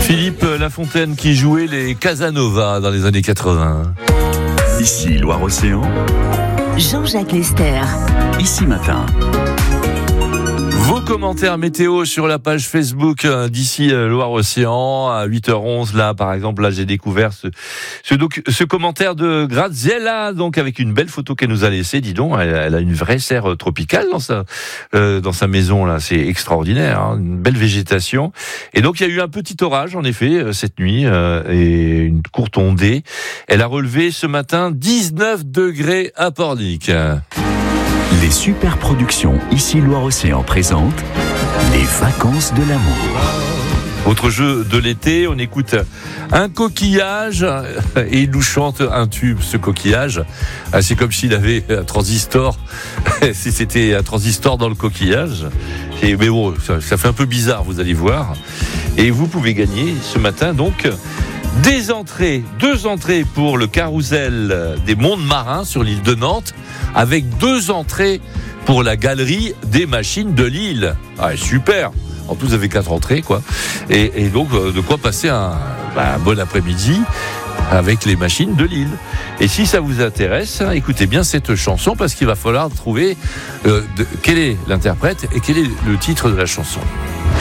Philippe Lafontaine qui jouait les Casanova dans les années 80. Ici Loire-Océan. Jean-Jacques Lester. Ici Matin. Vos commentaires météo sur la page Facebook d'ici Loire-Océan à 8h11. Là, par exemple, là, j'ai découvert ce commentaire de Graziella, donc avec une belle photo qu'elle nous a laissée. Dis donc, elle a une vraie serre tropicale dans sa maison là. C'est extraordinaire, hein, une belle végétation. Et donc, il y a eu un petit orage en effet cette nuit et une courte ondée. Elle a relevé ce matin 19 degrés à Pornic. Les super productions ici Loire-Océan présentent les vacances de l'amour. Autre jeu de l'été, on écoute un coquillage et il nous chante un tube, ce coquillage. C'est comme s'il avait un transistor, si c'était un transistor dans le coquillage. Mais bon, ça fait un peu bizarre, vous allez voir. Et vous pouvez gagner ce matin donc deux entrées pour le carrousel des mondes marins sur l'île de Nantes, avec 2 entrées pour la galerie des machines de Lille. Ah, super! En plus, vous avez 4 entrées, quoi. Et donc, de quoi passer un bon après-midi avec les machines de Lille. Et si ça vous intéresse, écoutez bien cette chanson, parce qu'il va falloir trouver quel est l'interprète et quel est le titre de la chanson.